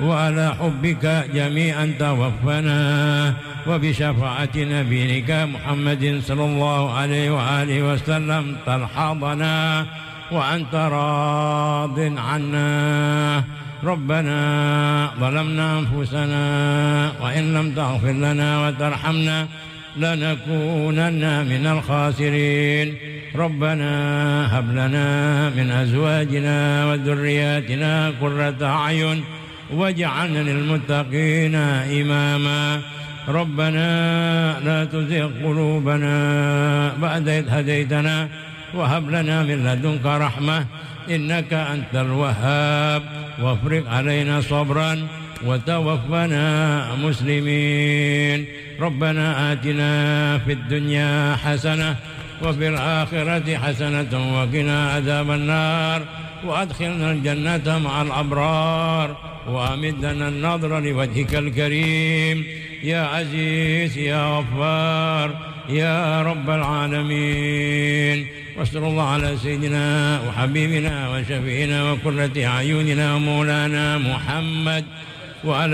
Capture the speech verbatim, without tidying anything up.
وعلى حبك جميعا توفنا، وبشفاعة نبيك محمد صلى الله عليه وآله وسلم تلحظنا، وأنت راض عنا. ربنا ظلمنا أنفسنا وإن لم تغفر لنا وترحمنا لنكونن من الخاسرين. ربنا هب لنا من أزواجنا وذرياتنا قرة أعين واجعلنا للمتقين إماما. ربنا لا تزغ قلوبنا بعد إذ هديتنا وهب لنا من لدنك رحمة إنك أنت الوهاب، وافرغ علينا صبرا وتوفنا مسلمين. ربنا آتنا في الدنيا حسنة وفي الآخرة حسنة وقنا عذاب النار، وأدخلنا الجنة مع الأبرار، وأمدنا النظر لوجهك الكريم يا عزيز يا غفار يا رب العالمين. وصلى الله على سيدنا وحبيبنا وشفينا وقرة أعيننا ومولانا محمد وعلى